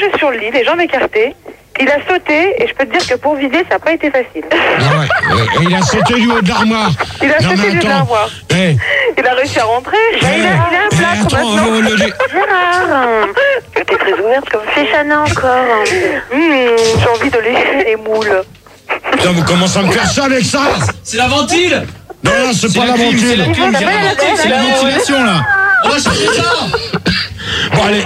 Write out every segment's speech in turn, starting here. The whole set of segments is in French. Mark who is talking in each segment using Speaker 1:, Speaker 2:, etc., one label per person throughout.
Speaker 1: sur le lit, les jambes écartées. Il a sauté et je peux te dire que pour viser, ça n'a pas été facile.
Speaker 2: Et il a sauté du haut de l'armoire.
Speaker 1: Il a sauté du haut de l'armoire. Il a réussi à rentrer. Il a un plâtre maintenant. Gérard, t'es très ouverte comme ça. C'est Chana encore. J'ai envie de lécher les moules.
Speaker 2: Putain, vous commencez à me faire ça avec ça.
Speaker 3: C'est la ventile.
Speaker 2: Non, c'est pas la ventile.
Speaker 3: C'est la ventilation là. On va changer ça.
Speaker 2: Bon, allez.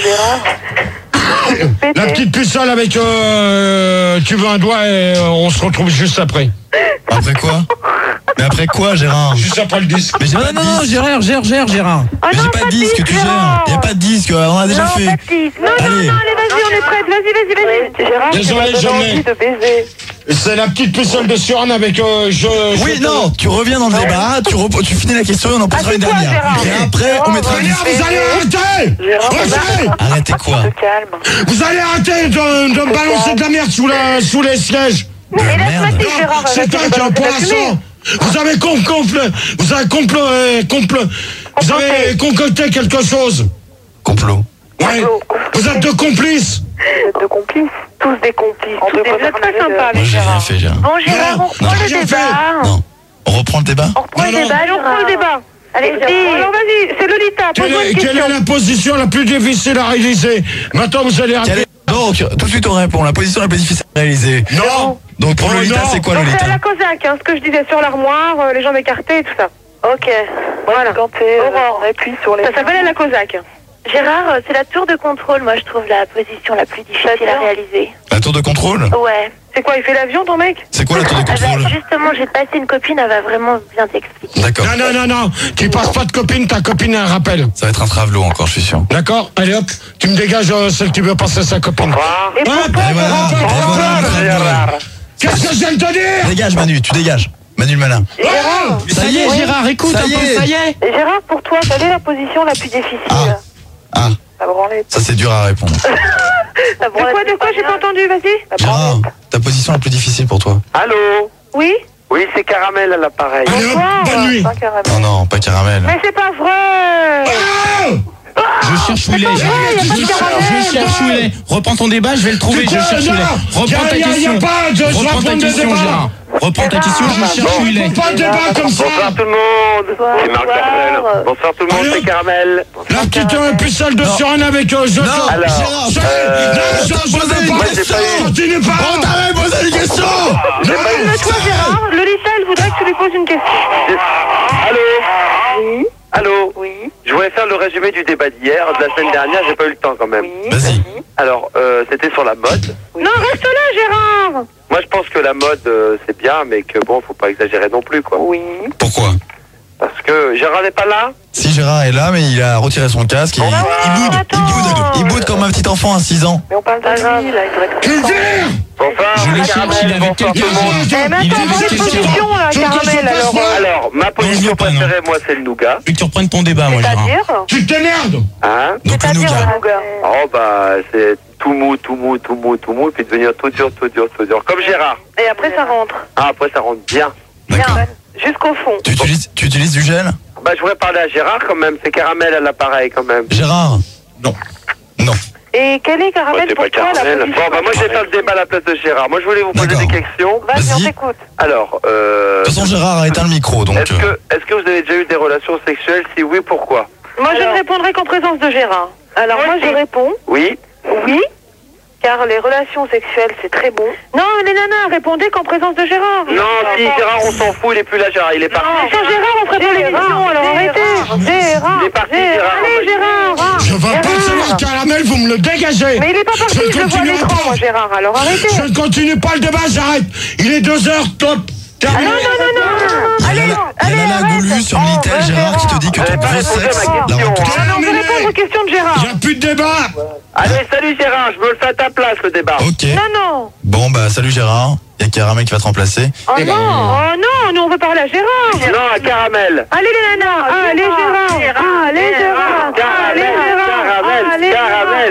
Speaker 2: La petite pucelle avec tu veux un doigt et on se retrouve juste après.
Speaker 4: Après quoi? Mais après quoi, Gérard?
Speaker 2: Juste après le disque.
Speaker 4: Mais j'ai pas de disque.
Speaker 3: Gérard.
Speaker 4: Mais j'ai pas de disque, tu gères. Y a pas de disque, on a déjà fait.
Speaker 1: Non, allez, vas-y, on est prête. Vas-y. Gérard,
Speaker 2: désolé, je
Speaker 1: envie de baiser.
Speaker 2: C'est la petite pucelle de Suran avec
Speaker 4: Oui, non, tu reviens dans le débat, tu finis la question et on en posera une dernière. Et après, on mettra un disque.
Speaker 2: Vous allez arrêter.
Speaker 4: Arrêtez quoi?
Speaker 2: Vous allez arrêter de me balancer de la merde sous les sièges.
Speaker 4: De la merde.
Speaker 2: C'est toi qui as un poisson. Vous avez vous avez concocté quelque chose.
Speaker 4: Complot.
Speaker 2: Ouais. Vous êtes deux complices.
Speaker 1: De complices. Tous des complices. Vous êtes pas sympa,
Speaker 4: Moi,
Speaker 1: les
Speaker 4: j'ai rien
Speaker 1: Gérard.
Speaker 4: fait, Gérard.
Speaker 1: Bon, Gérard, on reprend le débat.
Speaker 4: Non. On reprend le débat?
Speaker 1: On reprend le débat. Allez, alors vas-y, c'est Lolita, pose-moi une question.
Speaker 2: Quelle est la position la plus difficile à réaliser? Maintenant, vous allez arrêter.
Speaker 4: Donc, tout de suite on répond. La position la plus difficile à réaliser.
Speaker 2: Non.
Speaker 4: Donc pour Lolita, c'est quoi,
Speaker 1: Donc
Speaker 4: Lolita?
Speaker 1: c'est à la Cosaque, ce que je disais, sur l'armoire, les jambes écartées et tout ça. Ok. Voilà. Quand Aurore, appuie sur les... Ça s'appelle la Cosaque.
Speaker 5: Gérard, c'est la tour de contrôle, moi je trouve la position la plus difficile à réaliser.
Speaker 4: La tour de contrôle?
Speaker 5: Ouais.
Speaker 1: C'est quoi, il fait l'avion ton mec?
Speaker 4: C'est quoi la tour de contrôle?
Speaker 5: Justement, j'ai passé une copine, elle va vraiment bien t'expliquer.
Speaker 4: D'accord.
Speaker 2: Non. Tu passes pas de copine, ta copine a un rappel.
Speaker 4: Ça va être un travelot encore, je suis sûr.
Speaker 2: D'accord? Allez hop, tu me dégages celle qui veut passer sa copine.
Speaker 1: Et pourquoi
Speaker 2: Qu'est-ce que je viens de te dire?
Speaker 4: Dégage Manu, tu dégages. Manu le malin.
Speaker 3: Ça y est, Gérard, écoute un peu, ça y est.
Speaker 1: Et Gérard, pour toi, quelle est la position la plus difficile?
Speaker 4: Ah, ça c'est dur à répondre.
Speaker 1: De quoi j'ai pas entendu, vas-y?
Speaker 4: Gérard, ta position la plus difficile pour toi?
Speaker 6: Allô?
Speaker 1: Oui?
Speaker 6: Oui, c'est Caramel à l'appareil.
Speaker 2: Allez hop, bonne nuit.
Speaker 4: Non, pas Caramel.
Speaker 1: Mais c'est pas vrai!
Speaker 3: Je cherche où il est. Je cherche où il est. Reprends ton débat, je vais le trouver. Je cherche où il est. Reprends ta question. Reprends ta question, Gérard. Reprends ta question, je cherche où il est.
Speaker 2: Pas de débat comme ça.
Speaker 6: Bonsoir tout le monde. C'est Marc Dorcel. Bonsoir tout le monde, c'est Caramel.
Speaker 2: La petite pucelle de Suran avec Jojo.
Speaker 6: Alors,
Speaker 2: Continue pas.
Speaker 4: On t'avait posé une question.
Speaker 1: Toi, Gérard, Lolita, elle voudrait que tu lui poses une question.
Speaker 6: Allô?
Speaker 1: Oui?
Speaker 6: Allô?
Speaker 1: Oui?
Speaker 6: Je voulais faire le résumé du débat d'hier, de la semaine dernière, j'ai pas eu le temps quand même.
Speaker 4: Vas-y.
Speaker 6: Alors, c'était sur la mode.
Speaker 1: Non, reste là, Gérard!
Speaker 6: Moi, je pense que la mode, c'est bien, mais que bon, faut pas exagérer non plus, quoi.
Speaker 1: Oui.
Speaker 4: Pourquoi?
Speaker 6: Parce que Gérard n'est pas là?
Speaker 4: Si, Gérard est là, mais il a retiré son casque et il boude comme un petit enfant à 6 ans.
Speaker 1: Mais on parle d'un ami, là, il devrait être...
Speaker 6: Bonsoir.
Speaker 3: Je le cherche, il est avec quelqu'un.
Speaker 1: Eh, mais attends, votre position, là, Caramel,
Speaker 6: Alors, ma position préférée, moi, c'est le nougat.
Speaker 3: Je veux que tu reprennes ton débat, moi, Gérard.
Speaker 1: C'est-à-dire?
Speaker 2: Tu t'énerves.
Speaker 6: Hein?
Speaker 4: Donc le nougat.
Speaker 6: Oh, bah, c'est tout mou, puis devenir tout dur. Comme Gérard.
Speaker 1: Et après, ça rentre.
Speaker 6: Ah, après, ça rentre bien.
Speaker 4: D'accord.
Speaker 1: Jusqu'au fond.
Speaker 4: Tu utilises du gel?
Speaker 6: Bah, je voudrais parler à Gérard quand même. C'est Caramel à l'appareil quand même.
Speaker 4: Gérard?
Speaker 2: Non.
Speaker 1: Et quel est, Caramel,
Speaker 6: c'est
Speaker 1: pour
Speaker 6: pas
Speaker 1: toi, la
Speaker 6: Caramel.
Speaker 1: position?
Speaker 6: Bon, bah, moi, je vais faire le débat à la place de Gérard. Moi, je voulais vous poser
Speaker 4: D'accord.
Speaker 6: des questions.
Speaker 1: Vas-y, on
Speaker 4: Vas-y.
Speaker 1: t'écoute.
Speaker 6: Alors,
Speaker 4: De toute façon, Gérard a éteint le micro, donc...
Speaker 6: est-ce que vous avez déjà eu des relations sexuelles? Si oui, pourquoi?
Speaker 1: Moi, je ne répondrai qu'en présence de Gérard. Alors, moi, je réponds
Speaker 6: Oui.
Speaker 1: oui, car les relations sexuelles, c'est très bon. Non, les nanas, répondez qu'en présence de Gérard.
Speaker 6: Non, si Gérard, on s'en fout, il est plus là, Gérard, il est parti.
Speaker 1: Sans Gérard, on ferait pas l'émission, alors arrêtez. Gérard,
Speaker 6: Il est parti, Gérard.
Speaker 1: Allez, Gérard.
Speaker 2: Je veux pas savoir Caramel, vous me le dégagez.
Speaker 1: Mais il est pas parti, je le vois à l'écran, moi, Gérard, alors arrêtez.
Speaker 2: Je ne continue pas le débat, j'arrête. Il est 2h, top. Terminé.
Speaker 4: Il y a Lala Goulu sur Minitel, Gérard, qui te dit que ton gros sexe la rend toute
Speaker 1: Non, on veut répondre aux questions de Gérard.
Speaker 2: Il n'y a plus de débat.
Speaker 6: Allez, salut Gérard, je me le fais à ta place, le débat.
Speaker 4: Ok.
Speaker 1: Non.
Speaker 4: Bon, bah, salut Gérard. Il y a Caramel qui va te remplacer.
Speaker 1: Oh non, nous on veut parler à Gérard.
Speaker 6: Non, à Caramel.
Speaker 1: Allez les nanas, allez Gérard, allez Gérard, allez Gérard,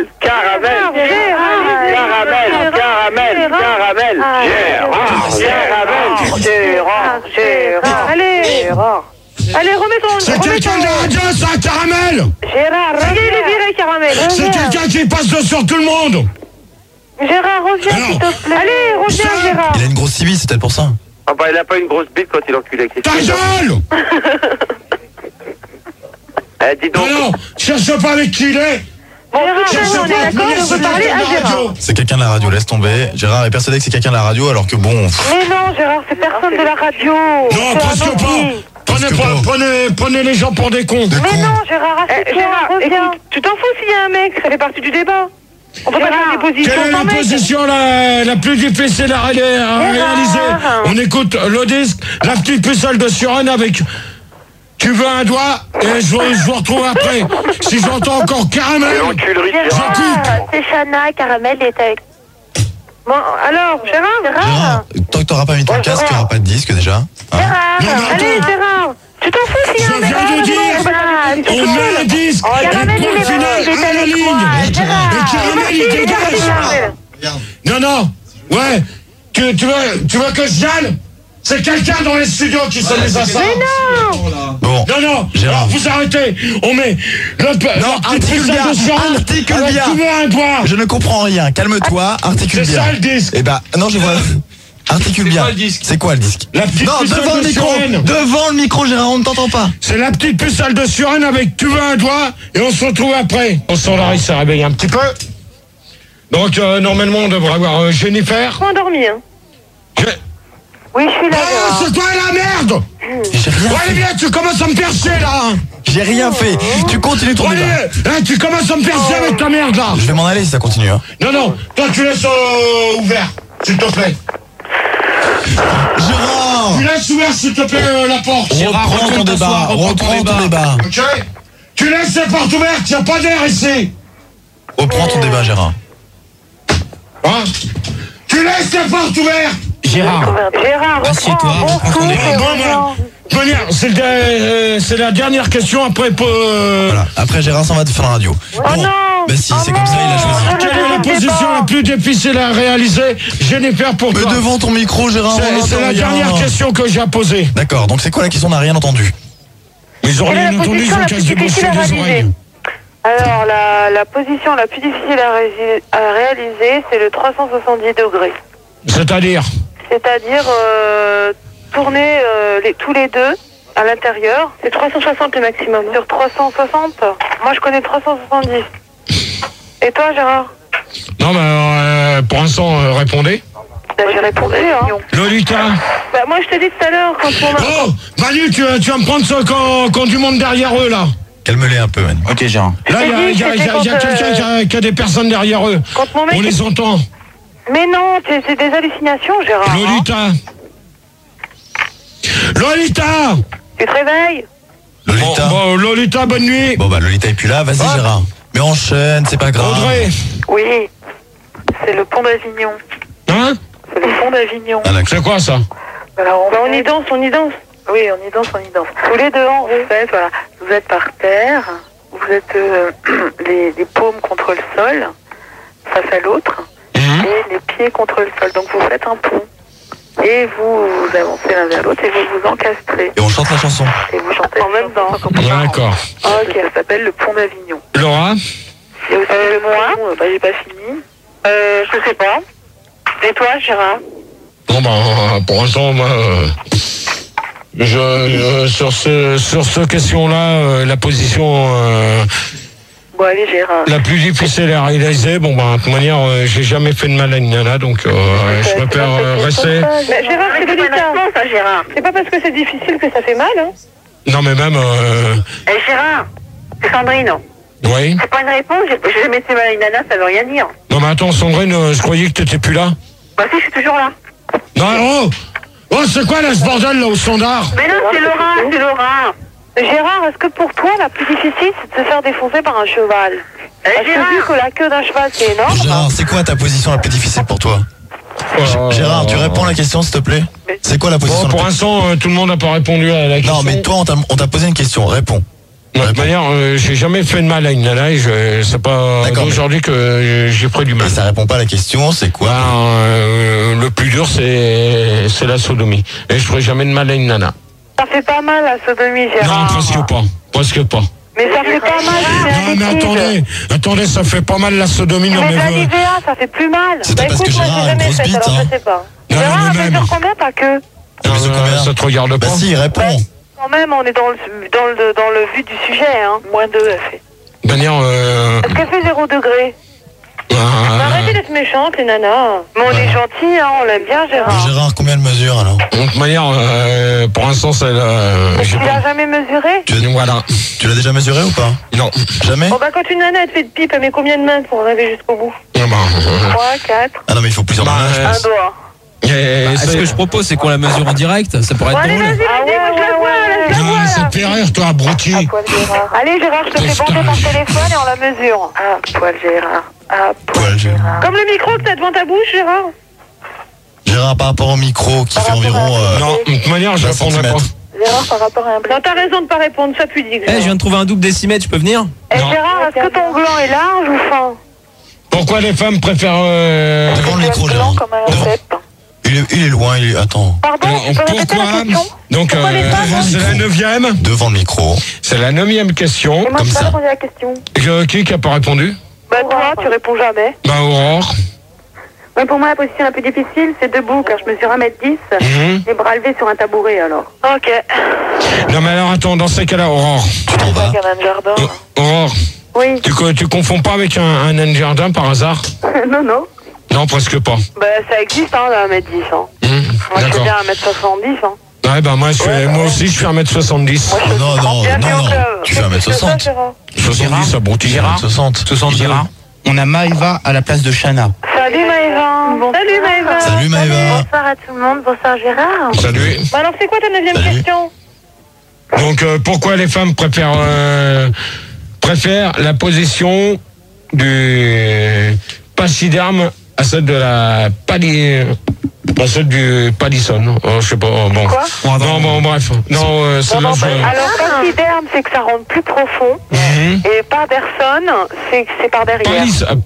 Speaker 1: Gérard. Allez, Gérard. Allez, remets
Speaker 2: C'est quelqu'un de la radio, c'est un caramel.
Speaker 1: Gérard, reviens, il est viré, caramel.
Speaker 2: C'est quelqu'un qui passe sur tout le monde.
Speaker 1: Gérard, reviens, s'il te plaît. Allez, reviens, Gérard.
Speaker 4: Il a une grosse civile, c'est peut-être pour ça.
Speaker 6: Ah bah il a pas une grosse bite quand il enculait.
Speaker 2: Ta gueule.
Speaker 6: Dis donc.
Speaker 2: Non, cherche pas avec qui il est.
Speaker 1: Gérard, on est d'accord, on veut parler à Gérard.
Speaker 4: C'est quelqu'un de la radio, laisse tomber. Gérard est persuadé que c'est quelqu'un de la radio alors que bon...
Speaker 1: Mais non, Gérard, c'est personne de la radio.
Speaker 2: Non, presque pas. Prenez les gens pour des cons.
Speaker 1: Mais non, Gérard, Gérard, écoute, tu t'en fous s'il y a un mec, ça fait partie du débat. On peut pas faire des positions.
Speaker 2: Quelle est la position la plus difficile à réaliser? On écoute le disque, la petite pucelle de Suren avec... Tu veux un doigt et je vous retrouve après. Si j'entends encore caramel,
Speaker 5: Gérard, c'est Chana, caramel est avec...
Speaker 1: Bon, alors, Gérard,
Speaker 4: Tant que t'auras pas mis ton casque, il n'y aura pas de disque déjà.
Speaker 1: Gérard, allez, Gérard, tu t'en fous s'il y a un mec.
Speaker 2: Je viens de dire, on met un disque, et pour le final, à la ligne. Et caramel, il dégage. Non, ouais, tu veux que je vienne? C'est quelqu'un dans les studios qui se met à ça.
Speaker 1: Mais non.
Speaker 4: Bon,
Speaker 2: Non,
Speaker 4: Gérard.
Speaker 2: alors vous arrêtez. On met
Speaker 4: articule bien, articule bien.
Speaker 2: Tu veux un doigt.
Speaker 4: Je ne comprends rien, calme-toi, articule
Speaker 2: C'est
Speaker 4: bien.
Speaker 2: ça le disque.
Speaker 4: Eh ben, non, je vois... Articule bien. C'est quoi le disque?
Speaker 2: La petite
Speaker 4: Non,
Speaker 2: pucelle
Speaker 4: devant
Speaker 2: de
Speaker 4: le micro.
Speaker 2: Suren.
Speaker 4: Devant le micro, Gérard, on ne t'entend pas.
Speaker 2: C'est la petite pucelle de Suren avec tu veux un doigt et on se retrouve après. On s'en s'est réveillé un petit peu. Donc normalement on devrait avoir Jennifer.
Speaker 1: Endormi, hein. Oui, je suis là, Gérard.
Speaker 2: C'est toi la merde.
Speaker 4: J'ai rien
Speaker 2: Allez
Speaker 4: fait.
Speaker 2: bien, tu commences à me percer là.
Speaker 4: J'ai rien fait. Tu continues ton
Speaker 2: Allez,
Speaker 4: débat.
Speaker 2: tu commences à me percer avec ta merde là.
Speaker 4: Je vais m'en aller si ça continue. Hein.
Speaker 2: Non, toi tu laisses ouvert, s'il te plaît.
Speaker 4: Gérard,
Speaker 2: Tu laisses ouvert s'il te plaît la porte.
Speaker 4: reprends ton débat. Reprends ton débat.
Speaker 2: Ok. Tu laisses la porte ouverte, y a pas d'air ici.
Speaker 4: Reprends ton débat, Gérard.
Speaker 2: Hein? Tu laisses la porte ouverte.
Speaker 3: Gérard, assieds-toi, reprends ton débat.
Speaker 2: De manière, c'est la dernière question après.
Speaker 4: Voilà. Après, Gérard s'en va de faire la radio.
Speaker 1: Oh non.
Speaker 4: Bah si, c'est comme ça, il a choisi.
Speaker 2: Quelle est la position la plus difficile à réaliser? Jennifer pour
Speaker 4: Mais
Speaker 2: toi.
Speaker 4: devant ton micro, Gérard, on
Speaker 2: C'est
Speaker 4: entend
Speaker 2: la
Speaker 4: rien.
Speaker 2: dernière question que j'ai à poser.
Speaker 4: D'accord, donc c'est quoi la question? On n'a rien entendu.
Speaker 2: Ils ont
Speaker 1: Quelle est
Speaker 2: rien
Speaker 1: la
Speaker 2: entendu,
Speaker 1: position
Speaker 2: ils ont
Speaker 1: la
Speaker 2: cassé
Speaker 1: plus
Speaker 2: des
Speaker 1: difficile
Speaker 2: bouchées
Speaker 1: à
Speaker 2: des
Speaker 1: réaliser?
Speaker 2: oreilles.
Speaker 1: Alors, la position la plus difficile à réaliser, c'est le 370 degrés.
Speaker 2: C'est-à-dire
Speaker 1: C'est-à-dire tourner tous les deux à l'intérieur. C'est 360 le maximum. Sur 360, moi je connais 370. Et toi, Gérard?
Speaker 2: Non, mais pour l'instant, répondez.
Speaker 1: Bah, j'ai répondu, hein.
Speaker 2: Lolita.
Speaker 1: Bah, moi je te dis tout à l'heure, quand on a...
Speaker 2: Oh, Manu, tu vas me prendre ça quand du monde derrière eux, là.
Speaker 4: Calme-les un peu, Manu.
Speaker 3: Ok, Gérard.
Speaker 2: Là, il y a quelqu'un qui a des personnes derrière eux.
Speaker 1: Quand mon mec...
Speaker 2: On les entend.
Speaker 1: Mais non, c'est des hallucinations, Gérard. hein.
Speaker 2: Lolita.
Speaker 1: Tu te réveilles?
Speaker 4: Lolita.
Speaker 2: Bon, Lolita, bonne nuit.
Speaker 4: Bon bah Lolita est plus là, vas-y Gérard. Mais enchaîne, c'est pas grave.
Speaker 2: Audrey.
Speaker 1: Oui, c'est le pont d'Avignon.
Speaker 2: Hein?
Speaker 1: C'est le pont d'Avignon.
Speaker 4: Ah, d'accord.
Speaker 2: C'est quoi ça?
Speaker 1: Alors, on y danse. Oui, on y danse. Tous les deux, en fait, voilà. Vous êtes par terre, vous êtes les paumes contre le sol, face à l'autre, et les pieds contre le sol. Donc vous faites un pont. Et vous avancez l'un vers l'autre et vous vous encastrez.
Speaker 4: Et on chante la chanson.
Speaker 1: Et vous chantez en même temps.
Speaker 2: D'accord.
Speaker 1: Ok, ça s'appelle le pont d'Avignon.
Speaker 2: Laura?
Speaker 1: Il y a aussi le pont, j'ai pas fini. Je sais pas. Et toi, Gérard?
Speaker 2: Bon, pour l'instant, moi, sur ce question-là, la position
Speaker 1: Bon, allez, Gérard.
Speaker 2: la plus difficile à réaliser, de toute manière, j'ai jamais fait de mal à une nana, donc je préfère rester.
Speaker 1: Mais Gérard, c'est délicat. Ça, Gérard. C'est pas parce que c'est difficile que ça fait mal, hein.
Speaker 2: Non, mais même.
Speaker 1: Gérard, c'est Sandrine.
Speaker 2: Oui.
Speaker 1: C'est pas une réponse, j'ai jamais fait mal à une nana, ça veut rien dire.
Speaker 2: Non, mais attends, Sandrine, je croyais que t'étais plus là.
Speaker 1: Bah si, je suis toujours là.
Speaker 2: Non, oh, c'est quoi là, ce bordel, là, au standard?
Speaker 1: Mais non, c'est Laura. Gérard, est-ce que pour toi, la plus difficile, c'est de se faire défoncer par un cheval? Parce que vu que la queue d'un cheval, c'est énorme...
Speaker 4: Gérard, c'est quoi ta position la plus difficile pour toi? Gérard, tu réponds à la question s'il te plaît? C'est quoi la position
Speaker 2: Bon, pour l'instant, tout le monde n'a pas répondu à la question.
Speaker 4: Non, mais toi, on t'a posé une question, réponds.
Speaker 2: De toute manière, j'ai jamais fait de mal à une nana et c'est pas aujourd'hui que j'ai pris du mal.
Speaker 4: Et ça répond pas à la question, c'est quoi?
Speaker 2: Le plus dur, c'est la sodomie. Et je ferai jamais de mal à une nana.
Speaker 1: Ça fait pas mal la sodomie, Gérard.
Speaker 2: Non, presque pas.
Speaker 1: Mais ça fait pas mal.
Speaker 2: Non, mais attendez, ça fait pas mal la sodomie.
Speaker 1: Mais de la NIVEA, ça fait plus mal.
Speaker 4: C'est parce que
Speaker 1: écoute, moi,
Speaker 4: Gérard
Speaker 1: j'ai
Speaker 4: a une
Speaker 1: jamais
Speaker 4: grosse
Speaker 1: fait,
Speaker 4: bite,
Speaker 1: alors
Speaker 4: hein.
Speaker 1: je sais pas.
Speaker 2: Non,
Speaker 1: Gérard,
Speaker 2: non,
Speaker 1: elle
Speaker 2: même.
Speaker 1: mesure combien, ta queue?
Speaker 2: Ça te regarde pas.
Speaker 4: Bah si, réponds.
Speaker 1: Quand même, on est dans le vue du sujet, hein. -2, elle fait.
Speaker 2: De manière.
Speaker 1: Est-ce qu'elle fait 0 degré? Arrêtez d'être méchante, les nanas. Mais on est gentils, hein, on l'aime bien, Gérard.
Speaker 4: Gérard, combien elle mesure alors?
Speaker 2: De toute manière, pour l'instant, c'est.
Speaker 1: Tu l'as jamais mesuré?
Speaker 2: Voilà.
Speaker 4: Tu l'as déjà mesuré ou pas?
Speaker 2: Non.
Speaker 4: Jamais?
Speaker 1: Bon, bah, quand une nana, elle te fait de pipe, elle met combien de mains pour arriver jusqu'au bout? 3, 4.
Speaker 4: Ah non, mais il faut plusieurs mains, je
Speaker 1: Un
Speaker 4: pense.
Speaker 1: doigt.
Speaker 3: Ce que je propose, c'est qu'on la mesure en direct. Ça pourrait être
Speaker 1: Allez,
Speaker 3: drôle.
Speaker 1: vas-y, moi je la vois, laisse-la
Speaker 2: Non,
Speaker 1: voir,
Speaker 2: mais ça
Speaker 1: là.
Speaker 2: te fait rire, toi, abruti.
Speaker 1: Allez, Gérard, je te fais bander par téléphone et on la mesure. À poil, Gérard. À
Speaker 4: Poil, Gérard.
Speaker 1: Comme le micro que t'as devant ta bouche, Gérard.
Speaker 4: Gérard, par rapport au micro qui fait environ.
Speaker 2: Non, de toute manière, je
Speaker 4: 20
Speaker 2: répondrai pas.
Speaker 4: centimètres.
Speaker 1: Gérard, par rapport à un blanc. Non, t'as raison de pas répondre, ça pudique.
Speaker 3: Eh, je viens de trouver un double décimètre, je peux venir?
Speaker 1: Eh, Gérard, est-ce que ton gland est large ou fin?
Speaker 2: Pourquoi les femmes préfèrent.
Speaker 4: Devant le micro, Gérard.
Speaker 1: Comme un
Speaker 4: Devant.
Speaker 1: cèpe.
Speaker 4: Il est loin, Attends.
Speaker 1: Pardon, tu peux répéter la question?
Speaker 2: Donc,
Speaker 1: Pourquoi les femmes
Speaker 2: c'est la 9e.
Speaker 4: Devant le micro.
Speaker 2: C'est la 9e question.
Speaker 1: Et moi,
Speaker 4: comme
Speaker 1: je
Speaker 4: ça.
Speaker 1: pas répondu à la question.
Speaker 2: Qui a pas répondu?
Speaker 1: Bah, toi, tu réponds jamais.
Speaker 2: Bah, Aurore.
Speaker 1: Ouais, pour moi, la position la plus difficile, c'est debout, car je mesure 1m10, les bras levés sur un tabouret, alors. Ok.
Speaker 2: Non, mais alors, attends, dans ces cas-là, Aurore.
Speaker 4: Tu t'en vas.
Speaker 1: un jardin.
Speaker 2: Aurore,
Speaker 1: Oui.
Speaker 2: tu confonds pas avec un nain de jardin par hasard?
Speaker 1: Non, non.
Speaker 2: Non, presque pas.
Speaker 1: Bah, ça existe, hein, le 1m10, hein. Moi, je fais
Speaker 2: D'accord.
Speaker 1: bien 1m70, hein.
Speaker 2: Ouais, bah, moi aussi, je fais 1m70.
Speaker 4: Non. Tu fais 1m60.
Speaker 2: 70, abruti.
Speaker 3: Gérard.
Speaker 4: 60.
Speaker 3: 62. Gérard, on a Maëva à la place de Chana.
Speaker 1: Salut Maëva. Salut Maëva.
Speaker 4: Salut Maëva.
Speaker 5: Bonsoir à tout le monde, bonsoir Gérard.
Speaker 2: Salut.
Speaker 1: Bah alors c'est quoi ta 9e
Speaker 4: Salut.
Speaker 1: question?
Speaker 2: Donc, pourquoi les femmes préfèrent la position du pachyderme à celle de la celle du palisson? Je sais pas. Bon.
Speaker 1: Quoi?
Speaker 2: Non, bon, bref. Non, c'est là.
Speaker 1: Alors pachyderme, c'est que ça rentre plus profond. Et Parderson, c'est que c'est par derrière.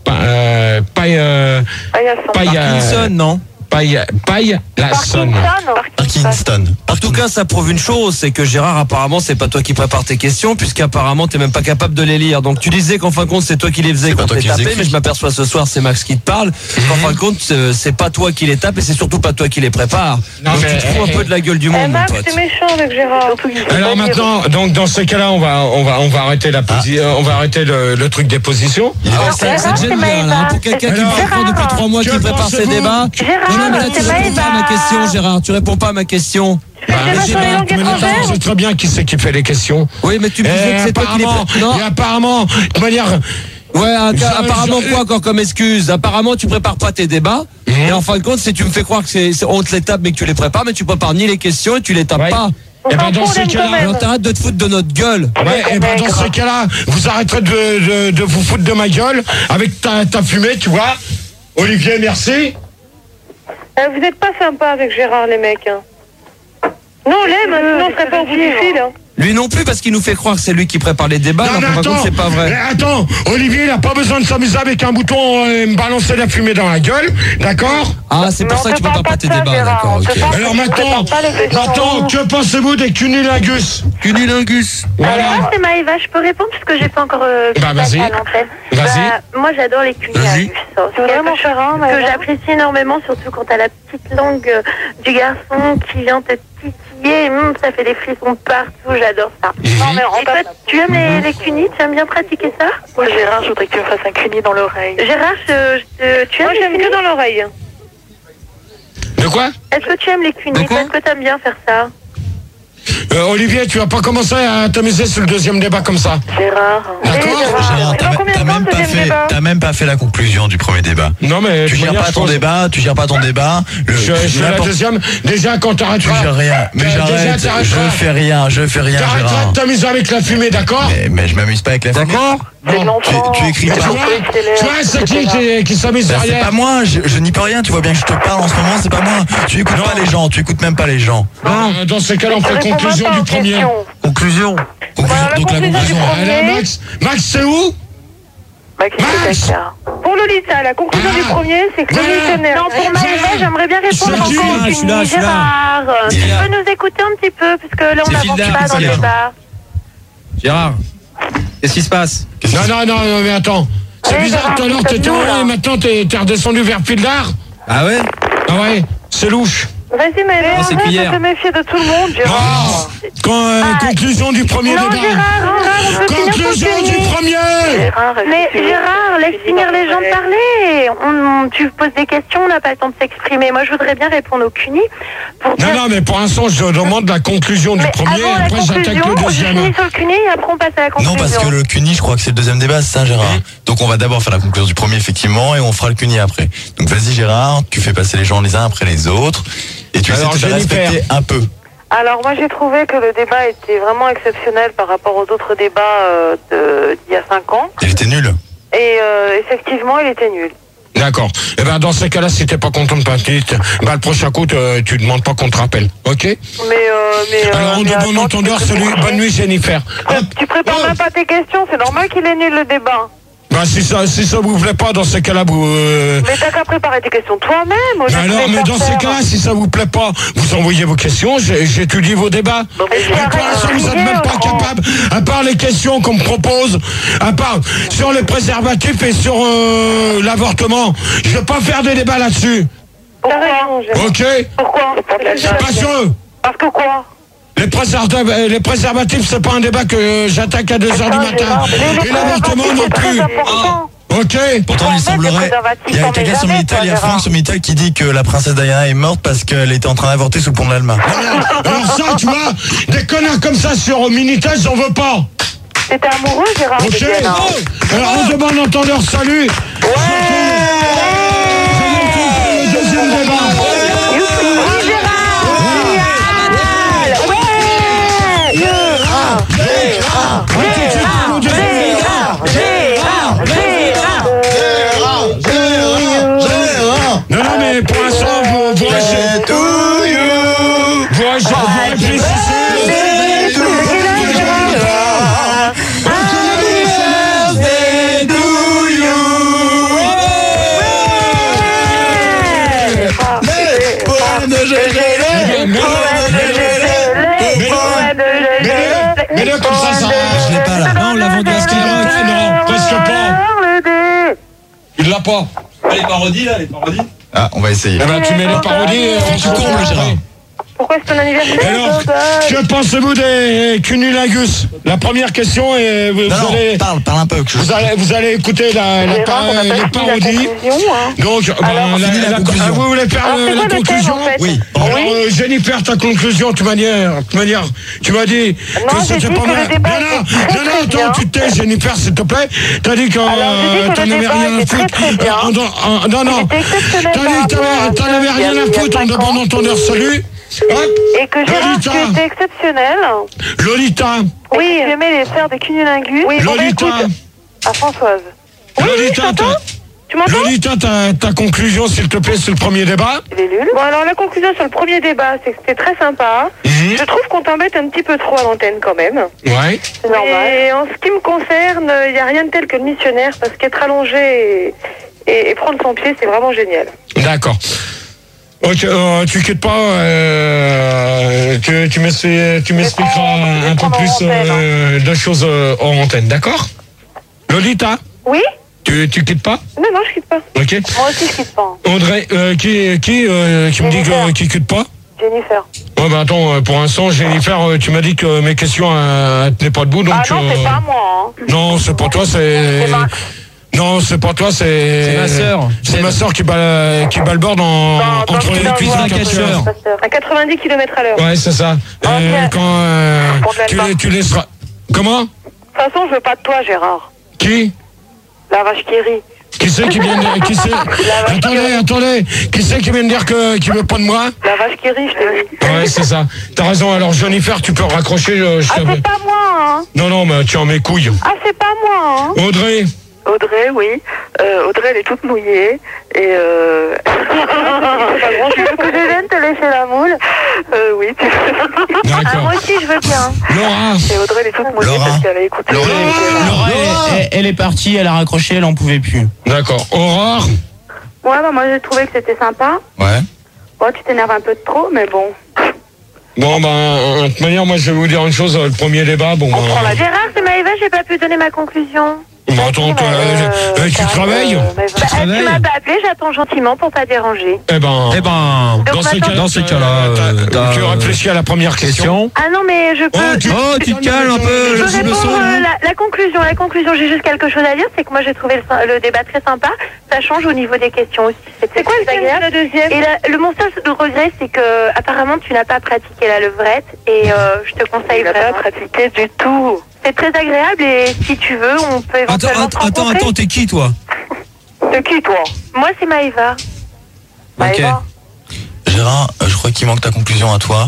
Speaker 3: Parkinson, non?
Speaker 2: Paille-la-sonne.
Speaker 4: Parkinson.
Speaker 3: En tout cas, ça prouve une chose, c'est que Gérard, apparemment, c'est pas toi qui prépare tes questions, puisqu'apparemment, t'es même pas capable de les lire. Donc, tu disais qu'en fin de compte, c'est toi qui les faisais quand t'es tapé, mais je m'aperçois ce soir, c'est Max qui te parle. En fin de compte, c'est pas toi qui les tape et c'est surtout pas toi qui les prépare.
Speaker 2: Non,
Speaker 3: donc,
Speaker 2: mais-
Speaker 3: tu te fous un peu de la gueule du monde, mon
Speaker 1: Max,
Speaker 3: pote.
Speaker 1: t'es méchant avec Gérard.
Speaker 2: Alors maintenant, donc dans ces cas-là, on va arrêter on va arrêter le truc des positions.
Speaker 3: Ah, ça te gêne bien, là, hein, pour quelqu'un qui me prépare depuis 3 mois, qui prépare ses débats. Non, mais là, tu réponds pas à ma question, Gérard. Tu réponds pas à ma question.
Speaker 2: C'est très bien qui c'est qui fait les questions.
Speaker 3: Oui, mais tu me disais que c'est toi qui les prépare. Non.
Speaker 2: Et apparemment, de manière.
Speaker 3: Ouais, apparemment quoi encore comme excuse? Apparemment tu prépares pas tes débats. Et en fin de compte, si tu me fais croire que on te les tape mais que tu les prépares, mais tu prépares ni les questions et tu les tapes pas.
Speaker 2: Et ben dans ces cas-là,
Speaker 3: Alors t'arrêtes de te foutre de notre gueule.
Speaker 2: ouais, et ben dans ces cas-là, vous arrêterez de vous foutre de ma gueule avec ta fumée, tu vois. Olivier, merci.
Speaker 1: Vous n'êtes pas sympa avec Gérard, les mecs. Hein. Non, on l'aime, sinon on serait pas au bout du fil. Hein.
Speaker 3: Lui non plus parce qu'il nous fait croire que c'est lui qui prépare les débats.
Speaker 2: Non,
Speaker 3: Alors
Speaker 2: mais
Speaker 3: qu'en fin de compte, c'est pas vrai.
Speaker 2: Attends, Olivier, il a pas besoin de s'amuser avec un bouton et me balancer la fumée dans la gueule, d'accord?
Speaker 3: Ah, c'est pour
Speaker 1: Mais
Speaker 3: ça
Speaker 1: on
Speaker 3: que tu
Speaker 1: te
Speaker 3: prépares
Speaker 1: parle
Speaker 3: pas tes
Speaker 1: pas de ça,
Speaker 3: débats,
Speaker 1: Gérard,
Speaker 3: d'accord,
Speaker 1: on te
Speaker 3: ok.
Speaker 1: parle-
Speaker 2: Alors
Speaker 1: on prépare pas les questions.
Speaker 2: maintenant, que pensez-vous des cunilingus?
Speaker 3: Cunilingus.
Speaker 2: Voilà.
Speaker 5: Moi, c'est Maëva, je peux répondre parce que j'ai pas encore
Speaker 2: Bah, vas-y.
Speaker 5: à l'antenne.
Speaker 2: Vas-y.
Speaker 5: Moi, j'adore les cunilingus.
Speaker 1: C'est vraiment charmant,
Speaker 5: que
Speaker 1: Maëva.
Speaker 5: j'apprécie énormément, surtout quand t'as la petite langue du garçon qui vient te titiller. Ça fait des frissons partout, j'adore ça.
Speaker 1: Non, mais
Speaker 5: Et toi, tu aimes les cunis? Tu aimes bien pratiquer ça?
Speaker 1: Moi, Gérard, je voudrais que tu me fasses un cuni dans l'oreille.
Speaker 5: Gérard, tu aimes
Speaker 1: Moi,
Speaker 5: les
Speaker 1: j'aime
Speaker 5: cunis?
Speaker 1: que dans l'oreille.
Speaker 2: De quoi?
Speaker 5: Est-ce que tu aimes les cunis?
Speaker 2: De quoi?
Speaker 5: Est-ce que tu aimes bien faire ça?
Speaker 2: Olivier, tu vas pas commencer à t'amuser sur le deuxième débat comme ça.
Speaker 1: Gérard.
Speaker 2: D'accord?
Speaker 4: Gérard,
Speaker 1: Dans combien de temps, le deuxième débat?
Speaker 4: t'as même pas fait la conclusion du premier débat.
Speaker 2: Non, mais.
Speaker 4: Tu gères pas ton débat, tu gères pas ton débat.
Speaker 2: Je fais la deuxième. Déjà, quand
Speaker 4: Tu
Speaker 2: t'arrêteras.
Speaker 4: gères rien. Mais
Speaker 2: Déjà,
Speaker 4: j'arrête.
Speaker 2: t'arrêteras.
Speaker 4: Je fais rien,
Speaker 2: T'arrêteras
Speaker 4: Gérard.
Speaker 2: de t'amuser avec la fumée, d'accord?
Speaker 4: Mais je m'amuse pas avec la fumée.
Speaker 2: D'accord?
Speaker 1: C'est de l'enfant.
Speaker 4: Tu écris
Speaker 2: Tu
Speaker 4: pas.
Speaker 2: vois, c'est qui s'amuse
Speaker 4: Ben, c'est
Speaker 2: derrière?
Speaker 4: pas moi, je n'y peux rien, tu vois bien que je te parle en ce moment, c'est pas moi. Tu écoutes pas les gens, tu écoutes même pas les gens.
Speaker 2: Non, dans ces cas-là, on fait
Speaker 1: Réponds
Speaker 2: conclusion
Speaker 1: pas
Speaker 2: du
Speaker 1: aux
Speaker 2: premier.
Speaker 1: questions.
Speaker 4: Conclusion.
Speaker 1: Voilà, la
Speaker 4: Donc la
Speaker 1: conclusion du
Speaker 4: conclusion.
Speaker 1: premier.
Speaker 2: Allez, Max, c'est où? Max.
Speaker 1: Pour Lolita, la conclusion du premier, c'est que le missionnaire... Non, pour Maëva, j'aimerais bien répondre encore au Cuny. Gérard, tu peux nous écouter un petit peu, puisque là, on n'avance pas dans le débat.
Speaker 3: Gérard, qu'est-ce qui se passe?
Speaker 2: Non, mais attends. C'est bizarre, tout à l'heure, t'étais en haut et maintenant, t'es redescendu vers Pildar.
Speaker 3: Ah ouais?
Speaker 2: Ah ouais, c'est louche.
Speaker 1: Vas-y, Maëva, arrête de te méfier de tout le monde, Gérard.
Speaker 2: Conclusion du premier débat.
Speaker 1: Gérard,
Speaker 2: conclusion du premier.
Speaker 1: Mais Gérard, laisse finir les gens de parler. Tu poses des questions, on n'a pas le temps de s'exprimer. Moi, je voudrais bien répondre au Cuny.
Speaker 2: Non, mais pour l'instant, je demande la conclusion du premier, et après j'attaque le deuxième.
Speaker 1: Je finis sur le Cuny et après on passe à la conclusion.
Speaker 4: Non, parce que le Cuny, je crois que c'est le deuxième débat, c'est ça, Gérard. Donc on va d'abord faire la conclusion du premier, effectivement, et on fera le Cuny après. Donc vas-y, Gérard, tu fais passer les gens les uns après les autres, et tu essaies de te respecter un peu.
Speaker 1: Alors moi j'ai trouvé que le débat était vraiment exceptionnel par rapport aux autres débats d'il y a 5 ans.
Speaker 4: Il était nul.
Speaker 1: Et effectivement il était nul.
Speaker 2: D'accord. Et ben dans ces cas-là, si t'es pas content de petite, le prochain coup, tu demandes pas qu'on te rappelle, ok? Alors en de bon entendeur, bonne nuit Jennifer.
Speaker 1: Tu prépares même pas tes questions, c'est normal qu'il est nul le débat.
Speaker 2: Bah si ça vous plaît pas, dans ces cas-là, vous...
Speaker 1: Mais t'as qu'à préparer tes questions toi-même.
Speaker 2: Alors, mais dans ces cas-là, si ça vous plaît pas, vous envoyez vos questions, j'étudie vos débats. Pour l'instant, vous n'êtes même pas capable, à part les questions qu'on me propose, à part sur les préservatifs et sur l'avortement, je vais pas faire des débats là-dessus.
Speaker 1: Pourquoi?
Speaker 2: Ok.
Speaker 1: Pourquoi?
Speaker 2: Pas sûr.
Speaker 1: Parce que quoi?
Speaker 2: Les préservatifs, c'est pas un débat que j'attaque à 2h du matin. Et l'avortement non plus. Ok.
Speaker 4: Pourtant, il semblerait... Il y a quelqu'un sur Minitel, il y a Franck sur Minitel qui dit que la princesse Diana est morte parce qu'elle était en train d'avorter sous le pont de l'Alma.
Speaker 2: Alors ça, tu vois, des connards comme ça sur Minitel, j'en veux pas.
Speaker 1: T'étais amoureux, Gérard?
Speaker 2: Ok. Alors, on demande entendeur, salut. Le deuxième débat. Non, mais pour l'instant, vous mets-le comme ça.
Speaker 4: Je l'ai pas là.
Speaker 3: Non, on l'a vendu à Skyrock.
Speaker 2: Non, presque pas. Il l'a pas.
Speaker 3: Les parodies, là, les parodies.
Speaker 4: Ah, on va essayer.
Speaker 2: Eh ben, tu mets les parodies et tu combles, Gérard.
Speaker 1: Pourquoi c'est ton anniversaire?
Speaker 2: Alors, que pensez-vous des cunnilingus? La première question est...
Speaker 4: Parle un peu.
Speaker 2: Vous allez écouter les parodies. Donc, vous voulez faire la conclusion?
Speaker 4: Oui.
Speaker 2: Alors, Jennifer, ta conclusion, tu m'as dit que c'était pas mal. Non, attends, tu te tais, Jennifer, s'il te plaît. T'as dit que t'en avais rien à foutre. Non. T'en avais rien à foutre en demandant ton heure salut.
Speaker 1: Et que Gérard, tu étais exceptionnel.
Speaker 2: Lolita.
Speaker 1: Oui, j'aimais les faire des cunnilingus. Oui,
Speaker 2: Lolita.
Speaker 1: À Françoise.
Speaker 2: Lolita,
Speaker 1: tu m'entends?
Speaker 2: Lolita, ta conclusion, s'il te plaît, sur le premier débat?
Speaker 1: Il est nul. Bon, alors la conclusion sur le premier débat, c'est que c'était très sympa. Je trouve qu'on t'embête un petit peu trop à l'antenne quand même.
Speaker 2: Ouais.
Speaker 1: C'est normal. Et en ce qui me concerne, il n'y a rien de tel que le missionnaire, parce qu'être allongé et prendre son pied, c'est vraiment génial.
Speaker 2: D'accord. Ok, tu quittes pas, tu m'expliqueras un peu plus de choses en antenne, d'accord? Lolita?
Speaker 1: Oui?
Speaker 2: Tu quittes pas?
Speaker 1: Non, je quitte pas.
Speaker 2: Ok.
Speaker 1: Moi aussi, je quitte pas.
Speaker 2: Audrey, qui me dit qu'il quitte pas?
Speaker 1: Jennifer.
Speaker 2: Ouais, bah attends, pour l'instant, Jennifer, tu m'as dit que mes questions tenaient pas debout, donc...
Speaker 1: Ah non, c'est pas moi.
Speaker 2: Non, c'est pas toi, c'est... Non, c'est pas toi, c'est
Speaker 3: ma sœur.
Speaker 2: C'est ma sœur qui bat le bord entre les cuisses d'un catcheur.
Speaker 1: À 90 km à l'heure.
Speaker 2: Ouais, c'est ça. Quand tu laisseras... Comment?
Speaker 1: De toute façon, je veux pas de toi, Gérard.
Speaker 2: Qui?
Speaker 1: La vache qui rit.
Speaker 2: Qui c'est qui vient de... Attendez. Qui c'est qui vient de dire qu'il veut pas de moi?
Speaker 1: La vache qui rit, je t'ai dit.
Speaker 2: Ouais, c'est ça. T'as raison. Alors, Jennifer, tu peux raccrocher.
Speaker 1: C'est pas moi, hein.
Speaker 2: Non, mais tu en mes couilles.
Speaker 1: Ah, c'est pas moi, hein.
Speaker 2: Audrey,
Speaker 1: oui. Audrey, elle est toute mouillée. Et tu veux que je vienne te laisser la moule? Oui,
Speaker 2: D'accord.
Speaker 5: Moi aussi, je veux bien.
Speaker 2: Laura.
Speaker 1: Et Audrey, elle est toute mouillée
Speaker 4: Laura.
Speaker 1: parce qu'elle a écouté.
Speaker 7: Laura, elle est partie, elle a raccroché, elle en pouvait plus.
Speaker 2: D'accord. Aurore.
Speaker 5: Ouais, bah moi j'ai trouvé que c'était sympa.
Speaker 4: Ouais.
Speaker 5: Bon, tu t'énerves un peu de trop, mais bon.
Speaker 2: Bon, de toute manière, moi, je vais vous dire une chose. Le premier débat, bon...
Speaker 5: Gérard, c'est Maëva, j'ai pas pu donner ma conclusion.
Speaker 2: Bon, attends, tu travailles?
Speaker 5: Tu m'as pas appelé, j'attends gentiment pour pas déranger.
Speaker 2: Eh ben, dans ces cas-là, tu réfléchis à la première question.
Speaker 5: Ah non, mais je peux...
Speaker 3: Tu te calmes un peu,
Speaker 5: Je peux répondre la conclusion, j'ai juste quelque chose à dire, c'est que moi j'ai trouvé le débat très sympa. Ça change au niveau des questions aussi. C'est quoi le deuxième? Et mon seul regret, c'est que apparemment tu n'as pas pratiqué la levrette et je te conseille vraiment.
Speaker 1: Pas pratiqué du tout.
Speaker 5: C'est très agréable et si tu veux, on peut éventuellement se rencontrer.
Speaker 3: Attends, t'es qui toi?
Speaker 1: C'est qui, toi?
Speaker 5: Moi, c'est Maëva.
Speaker 3: Ok.
Speaker 4: Gérard, je crois qu'il manque ta conclusion à toi.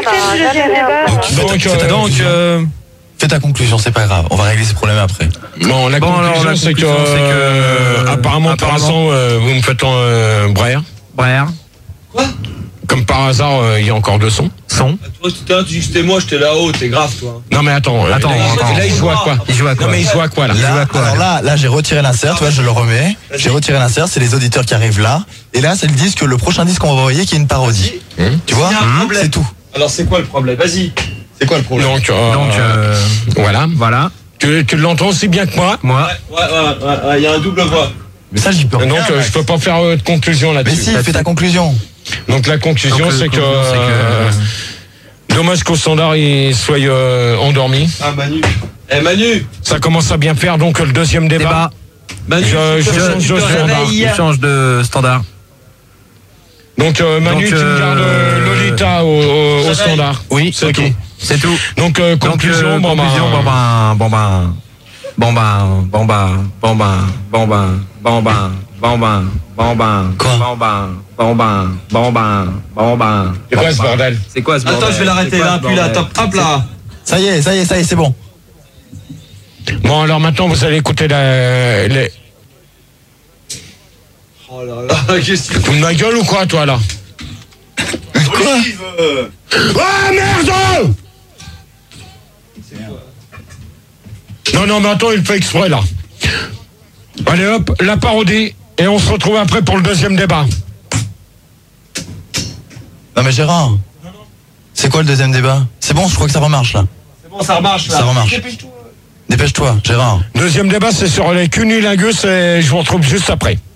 Speaker 3: Donc,
Speaker 4: Fais ta conclusion, c'est pas grave. On va régler ces problèmes après.
Speaker 2: Bon, la conclusion, c'est que... Apparemment, par hasard, vous me faites Brère.
Speaker 3: Quoi?
Speaker 2: Comme par hasard, il y a encore 2 sons.
Speaker 3: Son.
Speaker 8: Toi, tout à l'heure, tu dis que c'était moi, j'étais là-haut, t'es grave, toi.
Speaker 2: Non, mais attends. Là, il joue à quoi? Non, mais il joue à quoi, là?
Speaker 4: Alors là, j'ai retiré l'insert, tu vois, je le remets. J'ai retiré l'insert, c'est les auditeurs qui arrivent là. Et là, c'est le disque, le prochain disque qu'on va envoyer qui est une parodie. Tu vois? C'est tout.
Speaker 8: Alors, c'est quoi le problème? Vas-y. C'est quoi le problème?
Speaker 2: Donc, voilà. Tu l'entends aussi bien que moi?
Speaker 8: Ouais, il y a un double voix.
Speaker 4: Mais ça, j'y peux rien.
Speaker 2: Donc, je peux pas faire de conclusion là-dessus.
Speaker 4: Mais si, fais ta conclusion.
Speaker 2: Donc, la conclusion, c'est que... Dommage qu'au standard, il soit endormi.
Speaker 8: Ah, Manu. Manu.
Speaker 2: Ça commence à bien faire, donc le deuxième débat.
Speaker 3: Manu,
Speaker 2: je
Speaker 3: change de standard.
Speaker 2: Donc, Manu, tu me gardes Lolita au standard.
Speaker 3: Oui, c'est tout. C'est tout.
Speaker 2: Donc, conclusion, C'est quoi ce bordel?
Speaker 3: C'est quoi ce bordel?
Speaker 8: Attends, je vais l'arrêter là, puis là, top, hop là.
Speaker 4: Ça y est, c'est bon.
Speaker 2: Bon, alors maintenant, vous allez écouter les...
Speaker 8: Oh là là, qu'est-ce que tu
Speaker 2: Tu me ma gueule ou quoi, toi, là?
Speaker 4: Quoi?
Speaker 2: Ah, merde! Non, mais attends, il fait exprès, là. Allez, hop, la parodie, et on se retrouve après pour le deuxième débat.
Speaker 4: Non mais Gérard, c'est quoi le deuxième débat? C'est bon, je crois que ça remarche, là.
Speaker 8: C'est bon, ça remarche, là.
Speaker 4: Ça remarche. Dépêche-toi, Gérard.
Speaker 2: Deuxième débat, c'est sur les cunilingus, et je vous retrouve juste après.